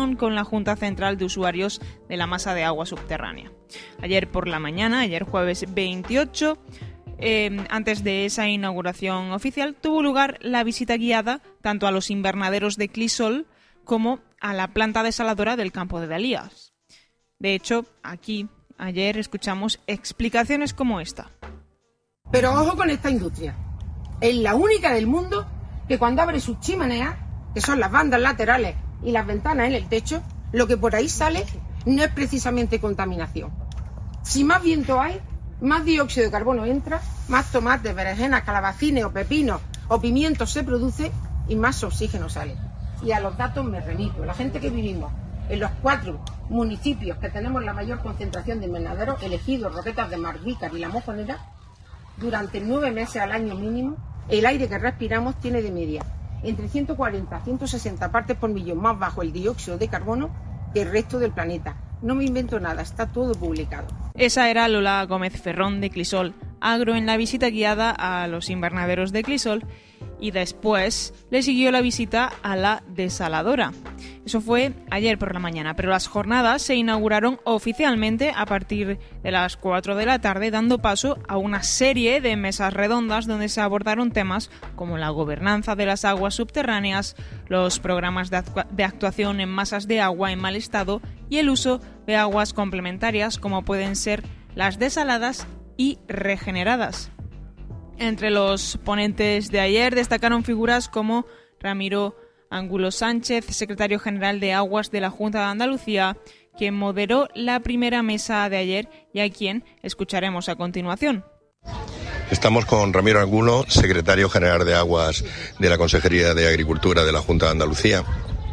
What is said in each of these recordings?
reunión con la Junta Central de Usuarios de la Masa de Agua Subterránea. Ayer por la mañana, ayer jueves 28, antes de esa inauguración oficial, tuvo lugar la visita guiada tanto a los invernaderos de Clisol como a la planta desaladora del campo de Dalías. De hecho, aquí, ayer escuchamos explicaciones como esta. Pero ojo con esta industria. Es la única del mundo que cuando abre sus chimeneas, que son las bandas laterales y las ventanas en el techo, lo que por ahí sale no es precisamente contaminación. Si más viento hay, más dióxido de carbono entra, más tomates, berenjenas, calabacines o pepinos o pimientos se produce y más oxígeno sale. Y a los datos me remito. La gente que vivimos en los 4 municipios que tenemos la mayor concentración de invernaderos, Elegidos, Roquetas de Mar, Vícar y La Mojonera, durante 9 meses al año mínimo, el aire que respiramos tiene de media entre 140 a 160 partes por millón más bajo el dióxido de carbono que el resto del planeta. No me invento nada, está todo publicado. Esa era Lola Gómez Ferrón de Clisol Agro en la visita guiada a los invernaderos de Clisol, y después le siguió la visita a la desaladora. Eso fue ayer por la mañana, pero las jornadas se inauguraron oficialmente a partir de las 4 de la tarde, dando paso a una serie de mesas redondas donde se abordaron temas como la gobernanza de las aguas subterráneas, los programas de actuación en masas de agua en mal estado y el uso de aguas complementarias como pueden ser las desaladas y regeneradas. Entre los ponentes de ayer destacaron figuras como Ramiro Ángulo Sánchez, secretario general de Aguas de la Junta de Andalucía, quien moderó la primera mesa de ayer y a quien escucharemos a continuación. Estamos con Ramiro Ángulo, secretario general de Aguas de la Consejería de Agricultura de la Junta de Andalucía.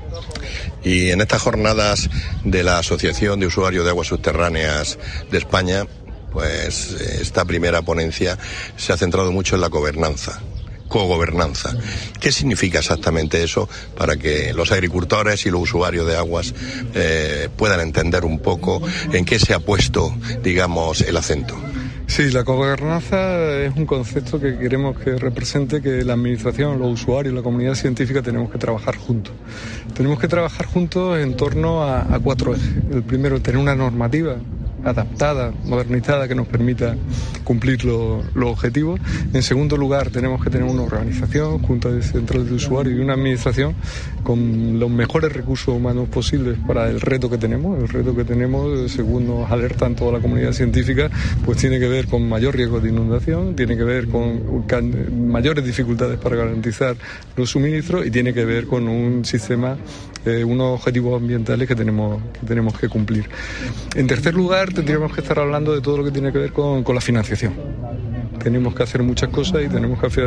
Y en estas jornadas de la Asociación de Usuarios de Aguas Subterráneas de España, pues esta primera ponencia se ha centrado mucho en la gobernanza, cogobernanza. ¿Qué significa exactamente eso para que los agricultores y los usuarios de aguas puedan entender un poco en qué se ha puesto, digamos, el acento? Sí, la cogobernanza es un concepto que queremos que represente que la administración, los usuarios, la comunidad científica tenemos que trabajar juntos. Tenemos que trabajar juntos en torno a 4 ejes. El primero, tener una normativa adaptada, modernizada, que nos permita cumplir los objetivos. En segundo lugar, tenemos que tener una organización, Junta Central de Usuarios y una administración con los mejores recursos humanos posibles para el reto que tenemos. El reto que tenemos, según nos alertan toda la comunidad científica, pues tiene que ver con mayor riesgo de inundación, tiene que ver con mayores dificultades para garantizar los suministros y tiene que ver con un sistema, unos objetivos ambientales que tenemos que cumplir. En tercer lugar, tendríamos que estar hablando de todo lo que tiene que ver con la financiación. Tenemos que hacer muchas cosas y tenemos que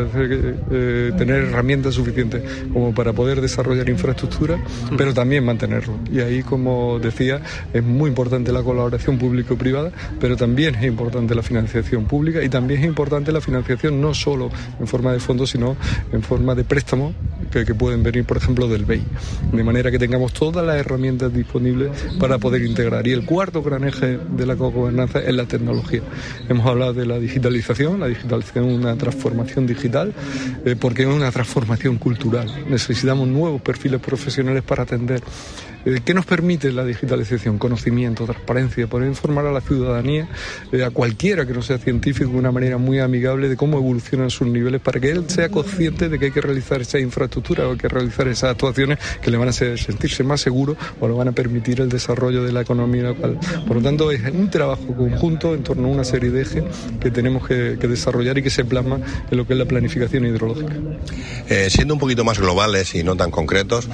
tener herramientas suficientes como para poder desarrollar infraestructura, pero también mantenerlo. Y ahí, como decía, es muy importante la colaboración público-privada, pero también es importante la financiación pública y también es importante la financiación no solo en forma de fondos, sino en forma de préstamos que pueden venir, por ejemplo, del BEI. De manera que tengamos todas las herramientas disponibles para poder integrar. Y el cuarto gran eje de la cogobernanza es la tecnología. Hemos hablado de la digitalización. La digitalización es una transformación digital porque es una transformación cultural. Necesitamos nuevos perfiles profesionales para atender. ¿Qué nos permite la digitalización? Conocimiento, transparencia, poder informar a la ciudadanía, a cualquiera que no sea científico, de una manera muy amigable de cómo evolucionan sus niveles para que él sea consciente de que hay que realizar esa infraestructura o hay que realizar esas actuaciones que le van a hacer sentirse más seguro o le van a permitir el desarrollo de la economía local. Por lo tanto, es un trabajo conjunto en torno a una serie de ejes que tenemos que desarrollar y que se plasma en lo que es la planificación hidrológica. Siendo un poquito más globales y no tan concretos,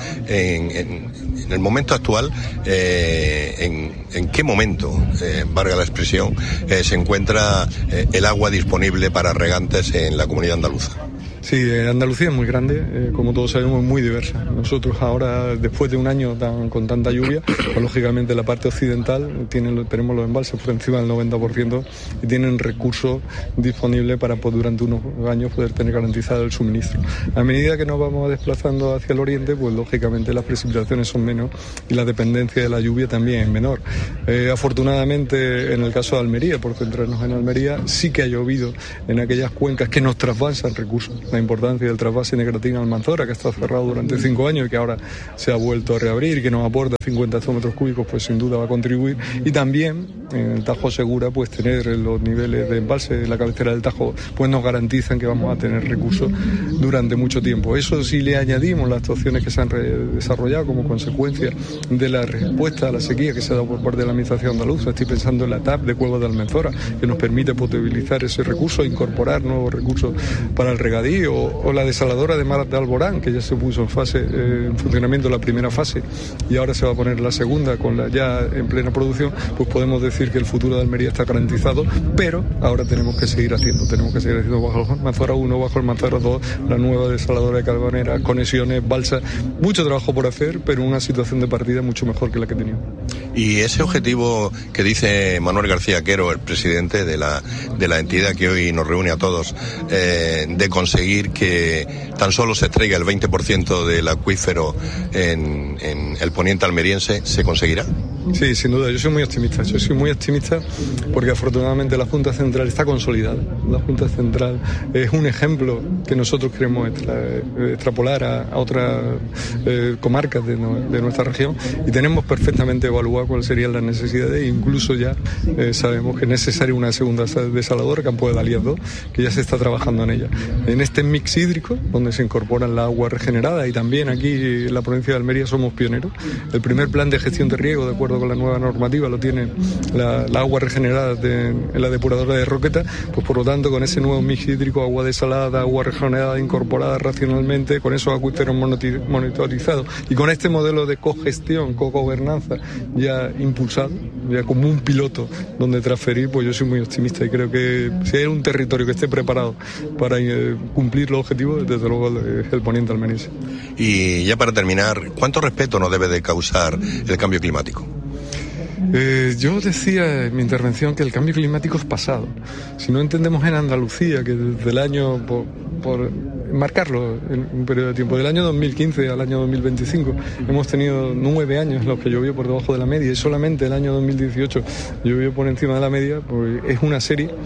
en el momento actual, ¿en qué momento, valga la expresión, se encuentra el agua disponible para regantes en la comunidad andaluza? Sí, Andalucía es muy grande, como todos sabemos, muy diversa. Nosotros ahora, después de un año con tanta lluvia, pues, lógicamente la parte occidental tenemos los embalses por encima del 90% y tienen recursos disponibles para durante unos años poder tener garantizado el suministro. A medida que nos vamos desplazando hacia el oriente, pues lógicamente las precipitaciones son menos y la dependencia de la lluvia también es menor. Afortunadamente, en el caso de Almería, por centrarnos en Almería, sí que ha llovido en aquellas cuencas que nos trasvasan recursos. máxima importancia del trasvase Negratina-Almanzora, que ha estado cerrado durante 5 años y que ahora se ha vuelto a reabrir, que nos aporta 50 hectómetros cúbicos, pues sin duda va a contribuir. Y también en el Tajo Segura, pues tener los niveles de embalse en la cabecera del Tajo, pues nos garantizan que vamos a tener recursos durante mucho tiempo. Eso, si le añadimos las actuaciones que se han desarrollado como consecuencia de la respuesta a la sequía que se ha dado por parte de la Administración andaluza, estoy pensando en la TAP de Cuevas de Almanzora, que nos permite potabilizar ese recurso, incorporar nuevos recursos para el regadío, o la desaladora de Mar de Alborán, que ya se puso en funcionamiento la primera fase y ahora se va a poner la segunda ya en plena producción, pues podemos decir que el futuro de Almería está garantizado, pero ahora tenemos que seguir haciendo bajo el Almanzora 1, bajo el Almanzora 2, la nueva desaladora de Carbonera, conexiones, balsas, mucho trabajo por hacer, pero una situación de partida mucho mejor que la que teníamos. Y ese objetivo que dice Manuel García Quero, el presidente de la entidad que hoy nos reúne a todos, de conseguir que tan solo se extraiga el 20% del acuífero en el poniente almeriense, ¿se conseguirá? Sí, sin duda, yo soy muy optimista porque afortunadamente la Junta Central está consolidada. La Junta Central es un ejemplo que nosotros queremos extrapolar a otras comarcas de nuestra región, y tenemos perfectamente evaluado cuáles serían las necesidades, e incluso ya sabemos que es necesaria una segunda desaladora, Campo de Dalías 2, que ya se está trabajando en ella. En este mix hídrico, donde se incorporan las aguas regeneradas, y también aquí en la provincia de Almería somos pioneros. El primer plan de gestión de riego, de acuerdo con la nueva normativa, lo tiene la agua regenerada en la depuradora de Roqueta, pues por lo tanto con ese nuevo mix hídrico, agua desalada, agua regenerada incorporada racionalmente, con esos acuíferos monitorizados y con este modelo de cogestión, cogobernanza ya impulsado, ya como un piloto donde transferir, pues yo soy muy optimista y creo que si hay un territorio que esté preparado para cumplir los objetivos, desde luego es el poniente almeriense. Y ya para terminar, ¿cuánto respeto nos debe de causar el cambio climático? Yo decía en mi intervención que el cambio climático es pasado. Si no entendemos en Andalucía que desde el año, por marcarlo en un periodo de tiempo, del año 2015 al año 2025, hemos tenido 9 años en los que llovió por debajo de la media, y solamente el año 2018 llovió por encima de la media, pues es una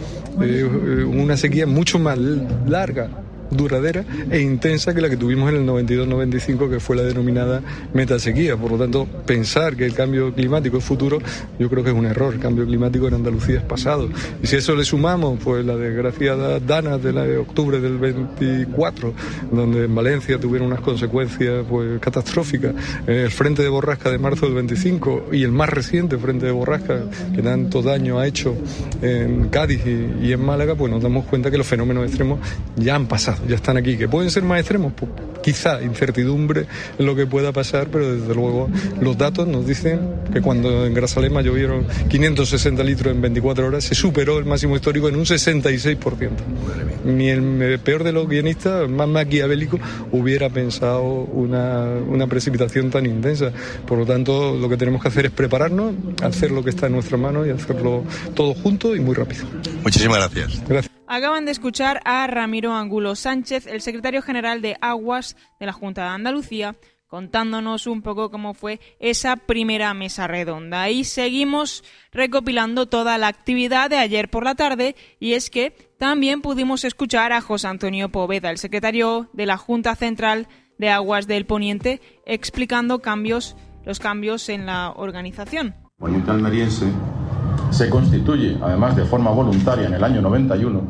sequía mucho más larga, duradera e intensa que la que tuvimos en el 92-95, que fue la denominada metasequía. Por lo tanto, pensar que el cambio climático es futuro, yo creo que es un error. El cambio climático en Andalucía es pasado. Y si a eso le sumamos pues la desgraciada Dana de octubre del 24, donde en Valencia tuvieron unas consecuencias pues catastróficas, el frente de borrasca de marzo del 25 y el más reciente frente de borrasca que tanto daño ha hecho en Cádiz y en Málaga, pues nos damos cuenta que los fenómenos extremos ya han pasado, ya están aquí. ¿Que pueden ser más extremos? Pues quizá incertidumbre en lo que pueda pasar, pero desde luego los datos nos dicen que cuando en Grazalema llovieron 560 litros en 24 horas, se superó el máximo histórico en un 66%. Ni el peor de los guionistas, más maquiavélico, hubiera pensado una precipitación tan intensa. Por lo tanto, lo que tenemos que hacer es prepararnos, hacer lo que está en nuestra mano y hacerlo todo junto y muy rápido. Muchísimas gracias. Gracias. Acaban de escuchar a Ramiro Angulo Sánchez, el secretario general de Aguas de la Junta de Andalucía, contándonos un poco cómo fue esa primera mesa redonda. Y seguimos recopilando toda la actividad de ayer por la tarde, y es que también pudimos escuchar a José Antonio Poveda, el secretario de la Junta Central de Aguas del Poniente, explicando los cambios en la organización. Poniente almeriense se constituye, además de forma voluntaria, en el año 91,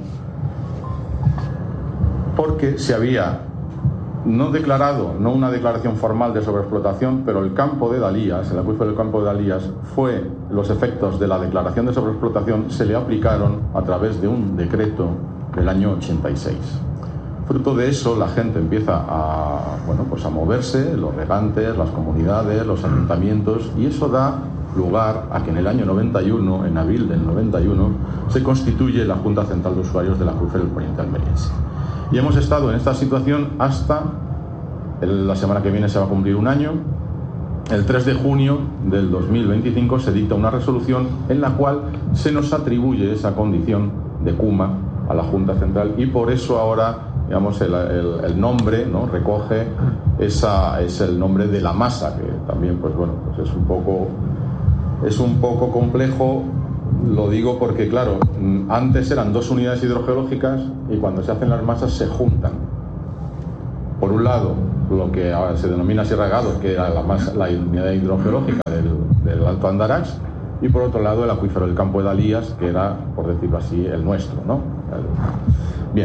porque se había no declarado, no una declaración formal de sobreexplotación, pero el campo de Dalías, el acuífero del campo de Dalías, los efectos de la declaración de sobreexplotación se le aplicaron a través de un decreto del año 86. Fruto de eso, la gente empieza a moverse, los regantes, las comunidades, los ayuntamientos, y eso da lugar a que en el año 91, en abril del 91, se constituye la Junta Central de Usuarios del Acuífero del Poniente Almeriense. Y hemos estado en esta situación hasta la semana que viene se va a cumplir un año. El 3 de junio del 2025 se dicta una resolución en la cual se nos atribuye esa condición de CUMA a la Junta Central, y por eso ahora, digamos, el nombre, ¿no?, recoge es el nombre de la masa, que también es un poco complejo. Lo digo porque, claro, antes eran 2 unidades hidrogeológicas y cuando se hacen las masas se juntan. por un lado, lo que se denomina Sierra de Gados, que era la unidad hidrogeológica del Alto Andarax, y por otro lado el acuífero del Campo de Dalías, que era, por decirlo así, el nuestro, ¿no? Bien.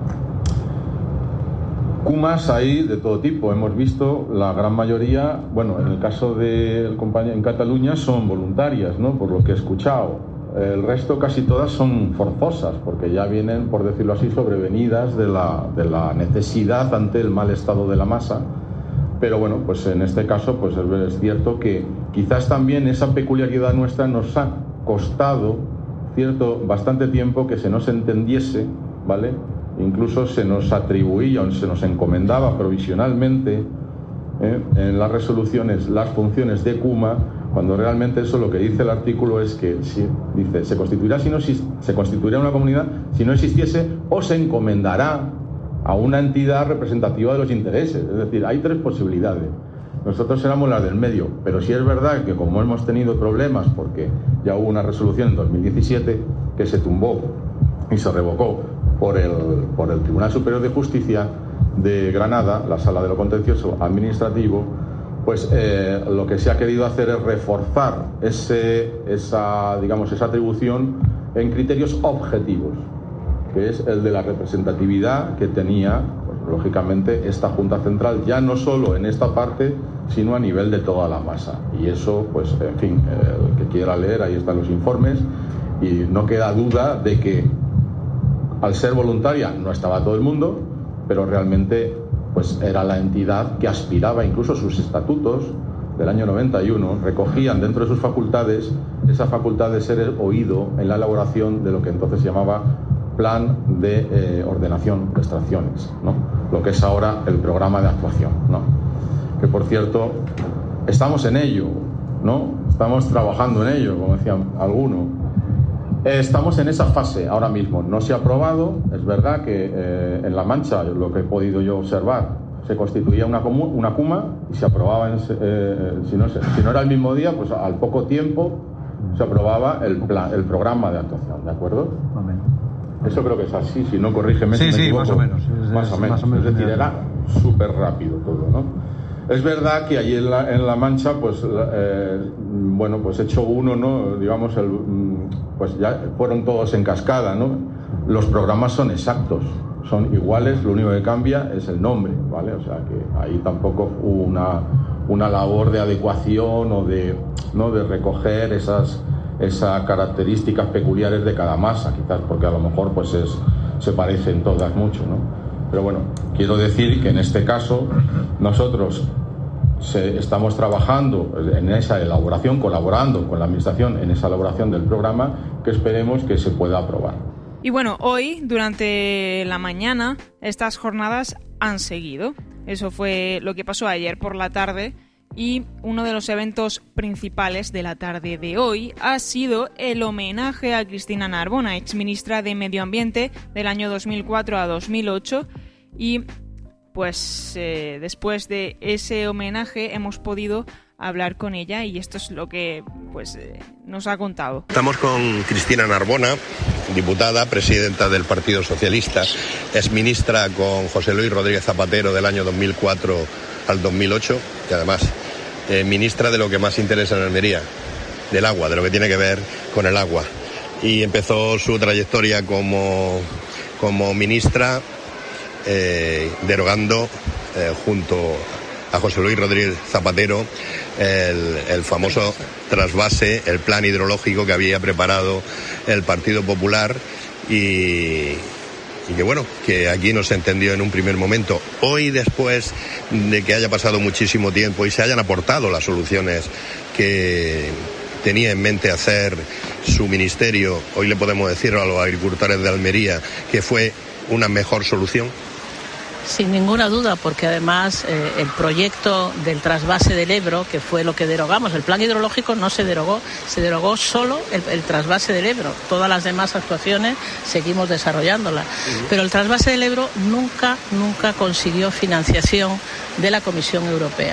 Cumas hay de todo tipo. Hemos visto la gran mayoría, bueno, en el caso del compañero en Cataluña son voluntarias, ¿no? Por lo que he escuchado. El resto casi todas son forzosas, porque ya vienen, por decirlo así, sobrevenidas de la necesidad ante el mal estado de la masa. Pero bueno, pues en este caso pues es cierto que quizás también esa peculiaridad nuestra nos ha costado bastante tiempo que se nos entendiese, ¿vale? Incluso se nos atribuía o se nos encomendaba provisionalmente en las resoluciones las funciones de CUMA, cuando realmente eso lo que dice el artículo es que dice se constituirá una comunidad si no existiese o se encomendará a una entidad representativa de los intereses. Es decir, hay tres posibilidades. Nosotros éramos las del medio, pero sí es verdad que como hemos tenido problemas, porque ya hubo una resolución en 2017 que se tumbó y se revocó por el Tribunal Superior de Justicia de Granada, la Sala de lo Contencioso Administrativo, pues lo que se ha querido hacer es reforzar esa atribución en criterios objetivos, que es el de la representatividad que tenía, pues, lógicamente, esta Junta Central, ya no solo en esta parte, sino a nivel de toda la masa. Y eso, pues, en fin, el que quiera leer, ahí están los informes, y no queda duda de que, al ser voluntaria, no estaba todo el mundo, pero realmente pues era la entidad que aspiraba, incluso sus estatutos del año 91 recogían dentro de sus facultades esa facultad de ser oído en la elaboración de lo que entonces se llamaba Plan de Ordenación de Extracciones, ¿no? Lo que es ahora el programa de actuación, ¿no? Que por cierto, estamos en ello, ¿no? Estamos trabajando en ello, como decían algunos. Estamos en esa fase ahora mismo. No se ha aprobado. Es verdad que en La Mancha, lo que he podido yo observar, se constituía una CUMA y se aprobaba, si no era el mismo día, pues al poco tiempo se aprobaba el programa de actuación, ¿de acuerdo? Amén. Eso creo que es así, si no, corrígeme si me equivoco. Más o menos. Más o menos. Es decir, era súper rápido todo, ¿no? Es verdad que allí en la Mancha, pues, bueno, pues hecho uno, ¿no? Digamos, pues ya fueron todos en cascada, ¿no? Los programas son exactos, son iguales, lo único que cambia es el nombre, ¿vale? O sea que ahí tampoco hubo una labor de adecuación o de recoger esas características peculiares de cada masa, quizás, porque a lo mejor pues se parecen todas mucho, ¿no? Pero bueno, quiero decir que en este caso nosotros estamos trabajando en esa elaboración, colaborando con la Administración en esa elaboración del programa, que esperemos que se pueda aprobar. Y bueno, hoy, durante la mañana, estas jornadas han seguido. Eso fue lo que pasó ayer por la tarde. Y uno de los eventos principales de la tarde de hoy ha sido el homenaje a Cristina Narbona, exministra de Medio Ambiente del año 2004 a 2008. Y pues después de ese homenaje hemos podido hablar con ella y esto es lo que pues nos ha contado. Estamos con Cristina Narbona, diputada, presidenta del Partido Socialista, exministra con José Luis Rodríguez Zapatero del año 2004 al 2008 y además ministra de lo que más interesa en Almería, del agua, de lo que tiene que ver con el agua. Y empezó su trayectoria como ministra derogando junto a José Luis Rodríguez Zapatero el famoso trasvase, el plan hidrológico que había preparado el Partido Popular y que bueno, que aquí no se entendió en un primer momento. Hoy, después de que haya pasado muchísimo tiempo y se hayan aportado las soluciones que tenía en mente hacer su ministerio, hoy le podemos decir a los agricultores de Almería que fue una mejor solución. Sin ninguna duda, porque además el proyecto del trasvase del Ebro, que fue lo que derogamos, el plan hidrológico no se derogó, se derogó solo el trasvase del Ebro. Todas las demás actuaciones seguimos desarrollándolas. Pero el trasvase del Ebro nunca consiguió financiación de la Comisión Europea.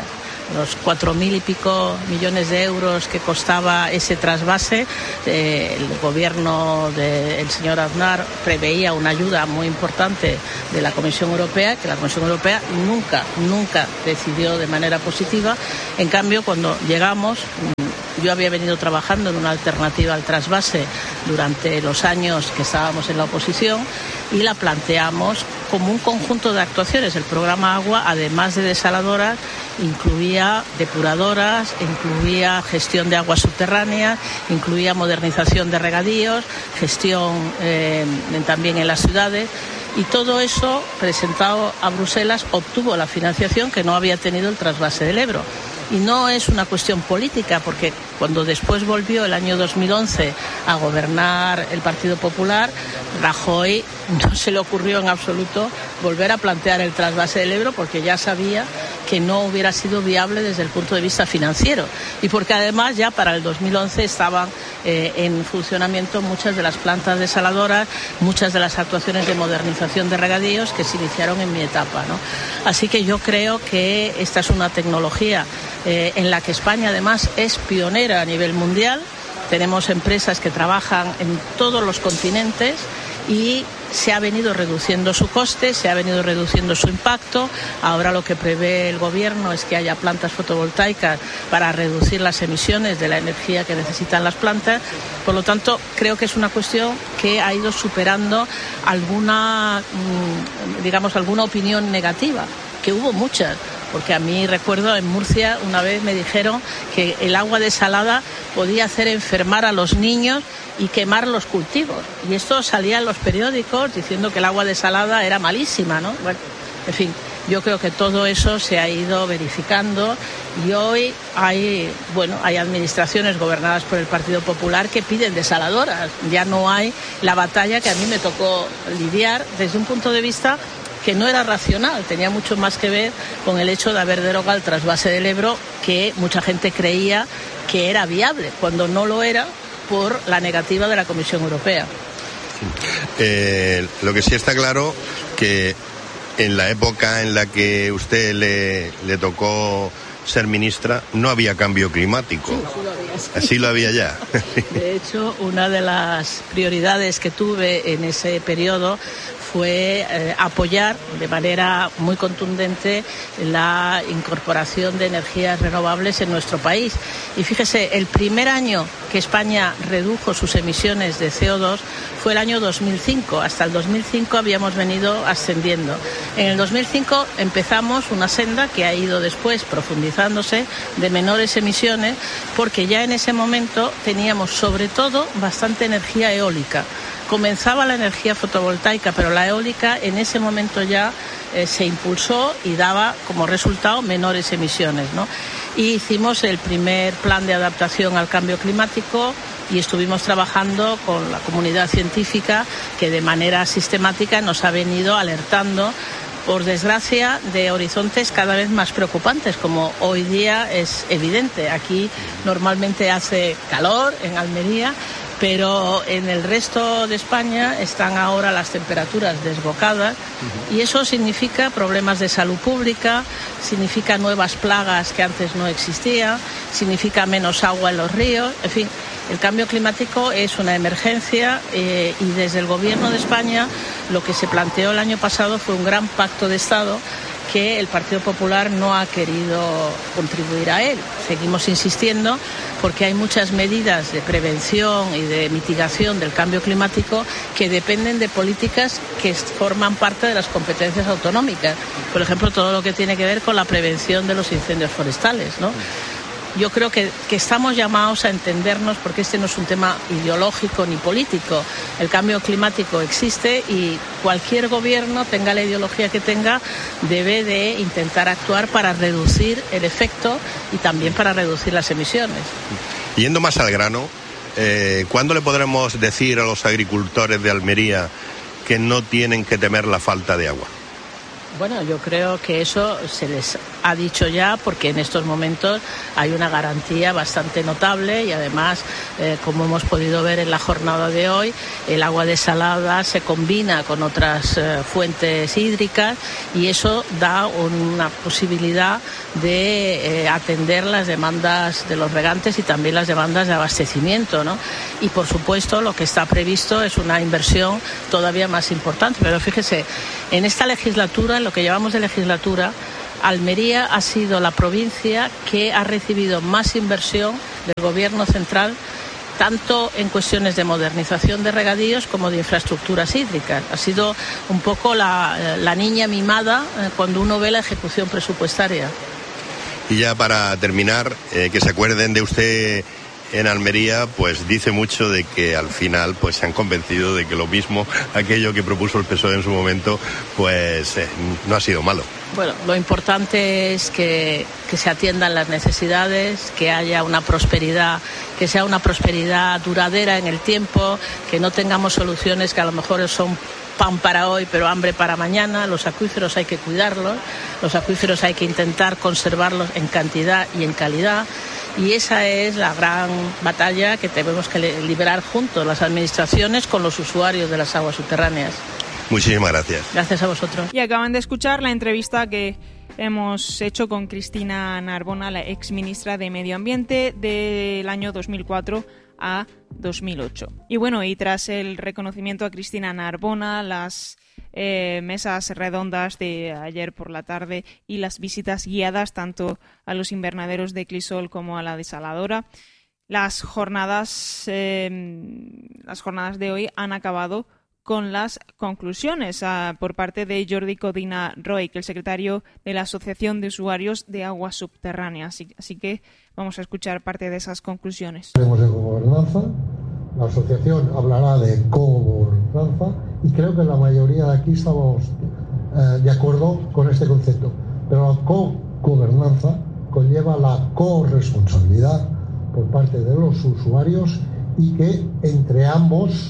los 4.000 y pico millones de euros que costaba ese trasvase. El gobierno del señor Aznar preveía una ayuda muy importante de la Comisión Europea, que la Comisión Europea nunca decidió de manera positiva. En cambio, cuando llegamos, yo había venido trabajando en una alternativa al trasvase durante los años que estábamos en la oposición y la planteamos como un conjunto de actuaciones. El programa Agua, además de desaladoras, incluía depuradoras, incluía gestión de aguas subterráneas, incluía modernización de regadíos, gestión también en las ciudades. Y todo eso, presentado a Bruselas, obtuvo la financiación que no había tenido el trasvase del Ebro. Y no es una cuestión política, porque cuando después volvió el año 2011 a gobernar el Partido Popular, Rajoy no se le ocurrió en absoluto volver a plantear el trasvase del Ebro, porque ya sabía que no hubiera sido viable desde el punto de vista financiero y porque además ya para el 2011 estaban en funcionamiento muchas de las plantas desaladoras, muchas de las actuaciones de modernización de regadíos que se iniciaron en mi etapa, ¿no? Así que yo creo que esta es una tecnología en la que España además es pionera a nivel mundial. Tenemos empresas que trabajan en todos los continentes y se ha venido reduciendo su coste, se ha venido reduciendo su impacto. Ahora lo que prevé el Gobierno es que haya plantas fotovoltaicas para reducir las emisiones de la energía que necesitan las plantas. Por lo tanto, creo que es una cuestión que ha ido superando alguna opinión negativa, que hubo muchas. Porque a mí recuerdo en Murcia una vez me dijeron que el agua desalada podía hacer enfermar a los niños y quemar los cultivos. Y esto salía en los periódicos diciendo que el agua desalada era malísima, ¿no? Bueno, en fin, yo creo que todo eso se ha ido verificando y hoy hay administraciones gobernadas por el Partido Popular que piden desaladoras. Ya no hay la batalla que a mí me tocó lidiar desde un punto de vista que no era racional, tenía mucho más que ver con el hecho de haber derogado el trasvase del Ebro, que mucha gente creía que era viable, cuando no lo era por la negativa de la Comisión Europea. Lo que sí está claro que en la época en la que usted le tocó ser ministra no había cambio climático. Sí lo había ya. De hecho, una de las prioridades que tuve en ese periodo fue apoyar de manera muy contundente la incorporación de energías renovables en nuestro país. Y fíjese, el primer año que España redujo sus emisiones de CO2 fue el año 2005. Hasta el 2005 habíamos venido ascendiendo. En el 2005 empezamos una senda que ha ido después profundizándose de menores emisiones, porque ya en ese momento teníamos sobre todo bastante energía eólica. Comenzaba la energía fotovoltaica, pero la eólica en ese momento ya se impulsó y daba como resultado menores emisiones, ¿no? Y hicimos el primer plan de adaptación al cambio climático y estuvimos trabajando con la comunidad científica que de manera sistemática nos ha venido alertando, por desgracia, de horizontes cada vez más preocupantes, como hoy día es evidente. Aquí normalmente hace calor en Almería, pero en el resto de España están ahora las temperaturas desbocadas y eso significa problemas de salud pública, significa nuevas plagas que antes no existían, significa menos agua en los ríos, en fin. El cambio climático es una emergencia y desde el Gobierno de España lo que se planteó el año pasado fue un gran pacto de Estado que el Partido Popular no ha querido contribuir a él. Seguimos insistiendo porque hay muchas medidas de prevención y de mitigación del cambio climático que dependen de políticas que forman parte de las competencias autonómicas. Por ejemplo, todo lo que tiene que ver con la prevención de los incendios forestales, ¿no? Yo creo que estamos llamados a entendernos porque este no es un tema ideológico ni político. El cambio climático existe y cualquier gobierno, tenga la ideología que tenga, debe de intentar actuar para reducir el efecto y también para reducir las emisiones. Yendo más al grano, ¿cuándo le podremos decir a los agricultores de Almería que no tienen que temer la falta de agua? Bueno, yo creo que eso se les ha dicho ya, porque en estos momentos hay una garantía bastante notable y además, como hemos podido ver en la jornada de hoy, el agua desalada se combina con otras fuentes hídricas y eso da una posibilidad de atender las demandas de los regantes y también las demandas de abastecimiento, ¿no? Y por supuesto lo que está previsto es una inversión todavía más importante. Pero fíjese, en esta legislatura, en lo que llevamos de legislatura, Almería ha sido la provincia que ha recibido más inversión del Gobierno central, tanto en cuestiones de modernización de regadíos como de infraestructuras hídricas. Ha sido un poco la niña mimada cuando uno ve la ejecución presupuestaria. Y ya para terminar, que se acuerden de usted en Almería, pues dice mucho de que al final pues se han convencido de que lo mismo, aquello que propuso el PSOE en su momento, pues no ha sido malo. Bueno, lo importante es que se atiendan las necesidades, que haya una prosperidad, que sea una prosperidad duradera en el tiempo, que no tengamos soluciones que a lo mejor son pan para hoy pero hambre para mañana. Los acuíferos hay que cuidarlos, los acuíferos hay que intentar conservarlos en cantidad y en calidad. Y esa es la gran batalla que tenemos que librar juntos, las administraciones con los usuarios de las aguas subterráneas. Muchísimas gracias. Gracias a vosotros. Y acaban de escuchar la entrevista que hemos hecho con Cristina Narbona, la exministra de Medio Ambiente del año 2004 a 2008. Y bueno, y tras el reconocimiento a Cristina Narbona, las mesas redondas de ayer por la tarde y las visitas guiadas tanto a los invernaderos de Clisol como a la desaladora, las jornadas de hoy han acabado con las conclusiones por parte de Jordi Codina Roy, que es el secretario de la Asociación de Usuarios de Aguas Subterráneas. Así que vamos a escuchar parte de esas conclusiones. Hablamos de gobernanza, la asociación hablará de cogobernanza y creo que la mayoría de aquí estamos de acuerdo con este concepto. Pero la cogobernanza conlleva la corresponsabilidad por parte de los usuarios y que entre ambos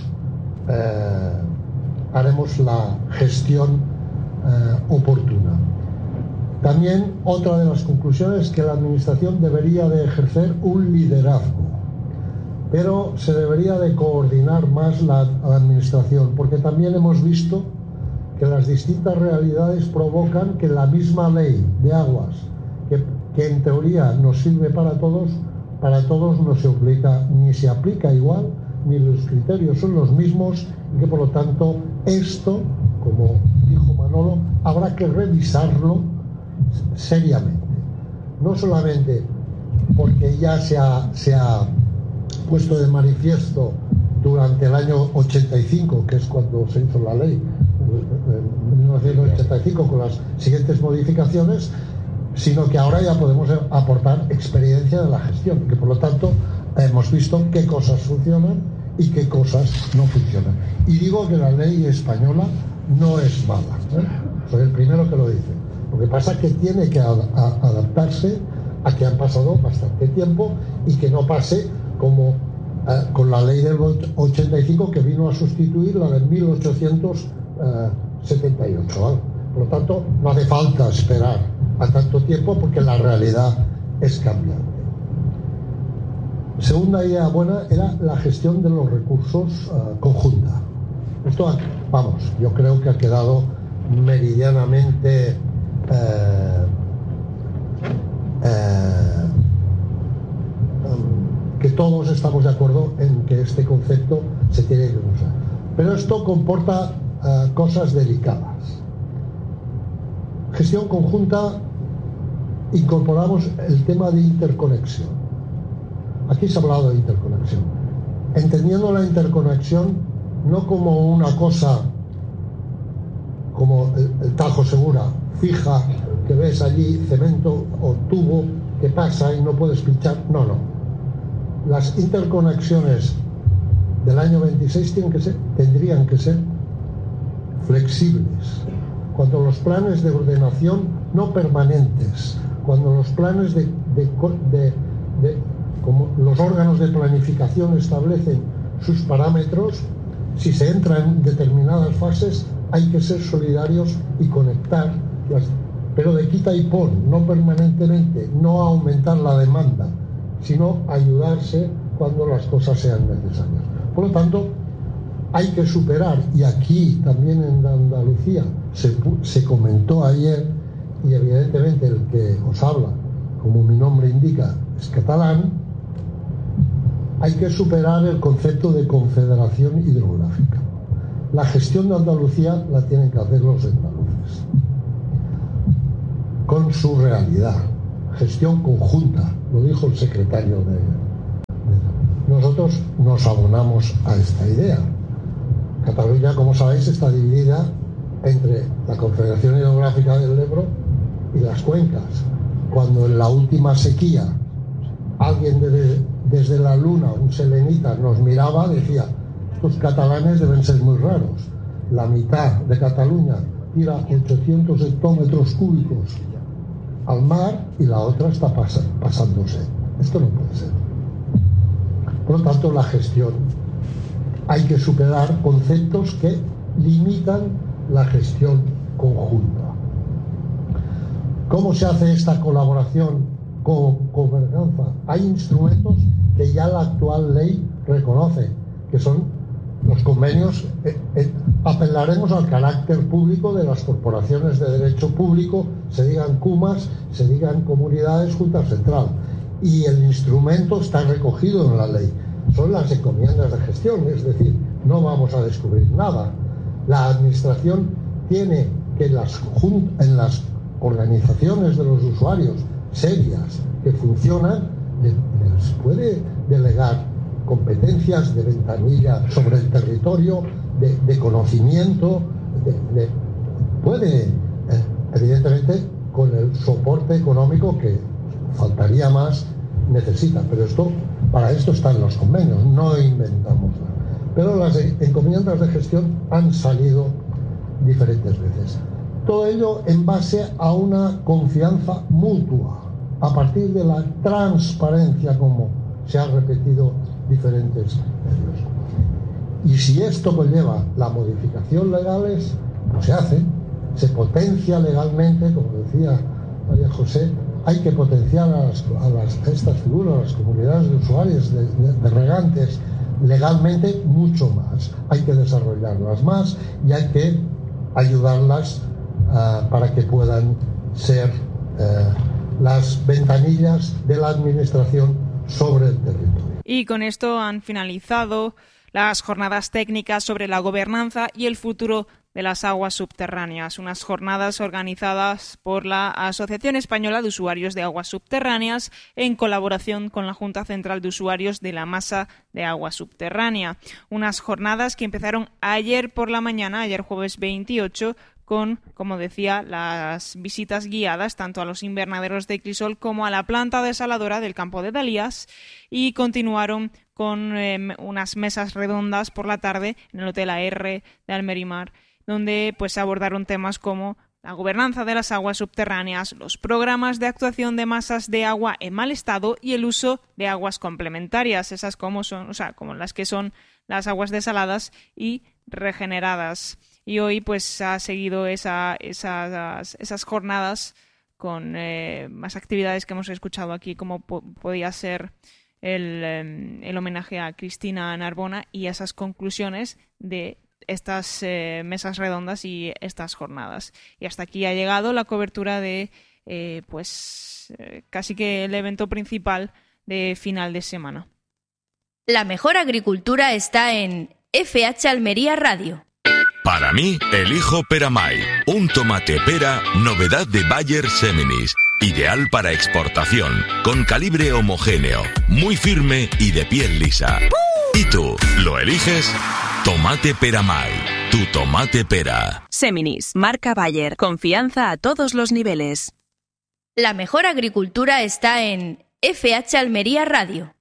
haremos la gestión oportuna. También otra de las conclusiones es que la administración debería de ejercer un liderazgo, pero se debería de coordinar más la administración, porque también hemos visto que las distintas realidades provocan que la misma ley de aguas, que en teoría nos sirve para todos no se aplica, ni se aplica igual, ni los criterios son los mismos, y que por lo tanto esto, como dijo Manolo, habrá que revisarlo seriamente. No solamente porque ya se ha puesto de manifiesto durante el año 85, que es cuando se hizo la ley, en 1985, con las siguientes modificaciones, sino que ahora ya podemos aportar experiencia de la gestión, que por lo tanto hemos visto qué cosas funcionan y qué cosas no funcionan. Y digo que la ley española no es mala, soy el primero que lo dice. Lo que pasa es que tiene que adaptarse a que han pasado bastante tiempo y que no pase como con la ley del 85, que vino a sustituir la del 1878. ¿Vale? Por lo tanto, no hace falta esperar a tanto tiempo porque la realidad es cambiante. Segunda idea buena era la gestión de los recursos conjunta. Esto, vamos, yo creo que ha quedado meridianamente que todos estamos de acuerdo en que este concepto se tiene que usar. Pero esto comporta cosas delicadas. Gestión conjunta, incorporamos el tema de interconexión. Aquí se ha hablado de interconexión. Entendiendo la interconexión no como una cosa como el Tajo Segura, fija, que ves allí cemento o tubo que pasa y no puedes pinchar. No. Las interconexiones del año 26 tendrían que ser flexibles. Cuando los planes de ordenación no permanentes, cuando los planes como los órganos de planificación establecen sus parámetros, si se entra en determinadas fases hay que ser solidarios y conectar pero de quita y pon, no permanentemente, no aumentar la demanda, sino ayudarse cuando las cosas sean necesarias. Por lo tanto, hay que superar, y aquí también en Andalucía se comentó ayer, y evidentemente el que os habla, como mi nombre indica, es catalán, hay que superar el concepto de confederación hidrográfica. La gestión de Andalucía la tienen que hacer los andaluces, con su realidad, gestión conjunta, lo dijo el secretario Nosotros nos abonamos a esta idea. Cataluña, como sabéis, está dividida entre la Confederación Hidrográfica del Ebro y las cuencas. Cuando en la última sequía alguien desde la luna, un selenita, nos miraba, decía: estos catalanes deben ser muy raros. La mitad de Cataluña tira 800 hectómetros cúbicos al mar y la otra está pasándose. Esto no puede ser. Por lo tanto, la gestión, hay que superar conceptos que limitan la gestión conjunta. ¿Cómo se hace esta colaboración con gobernanza? Hay instrumentos que ya la actual ley reconoce, que son los convenios. Apelaremos al carácter público de las corporaciones de derecho público, se digan CUMAS, se digan comunidades, Junta Central. Y el instrumento está recogido en la ley. Son las encomiendas de gestión, es decir, no vamos a descubrir nada. La administración tiene que en las organizaciones de los usuarios serias que funcionan, les puede delegar competencias de ventanilla sobre el territorio, de conocimiento, puede, evidentemente, con el soporte económico que faltaría más, necesita, pero para esto están los convenios, no inventamos nada. Pero las encomiendas de gestión han salido diferentes veces. Todo ello en base a una confianza mutua, a partir de la transparencia, como se ha repetido diferentes medios. Y si esto conlleva la modificación legales, pues se hace, se potencia legalmente, como decía María José. Hay que potenciar a estas figuras, a las comunidades de usuarios, de regantes, legalmente mucho más. Hay que desarrollarlas más y hay que ayudarlas para que puedan ser las ventanillas de la administración sobre el territorio. Y con esto han finalizado las jornadas técnicas sobre la gobernanza y el futuro de las aguas subterráneas, unas jornadas organizadas por la Asociación Española de Usuarios de Aguas Subterráneas en colaboración con la Junta Central de Usuarios de la Masa de Agua Subterránea. Unas jornadas que empezaron ayer por la mañana, ayer jueves 28, con, como decía, las visitas guiadas tanto a los invernaderos de Clisol como a la planta desaladora del campo de Dalías, y continuaron con unas mesas redondas por la tarde en el Hotel AR de Almerimar, donde pues abordaron temas como la gobernanza de las aguas subterráneas, los programas de actuación de masas de agua en mal estado y el uso de aguas complementarias, esas como son, como las que son las aguas desaladas y regeneradas. Y hoy pues ha seguido esas jornadas con más actividades que hemos escuchado aquí, como podía ser el homenaje a Cristina Narbona y esas conclusiones de estas mesas redondas y estas jornadas. Y hasta aquí ha llegado la cobertura de casi que el evento principal de final de semana. La mejor agricultura está en FH Almería Radio. Para mí, elijo Peramay, un tomate pera, novedad de Bayer Seminis, ideal para exportación, con calibre homogéneo, muy firme y de piel lisa. ¿Y tú, lo eliges? Tomate Peramay, tu tomate pera. Seminis, marca Bayer, confianza a todos los niveles. La mejor agricultura está en FH Almería Radio.